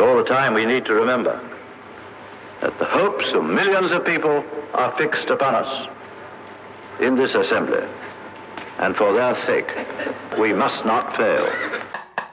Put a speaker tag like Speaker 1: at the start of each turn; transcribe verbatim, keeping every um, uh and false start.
Speaker 1: all the time we need to remember that the hopes of millions of people are fixed upon us in this assembly, and for their sake we must not fail.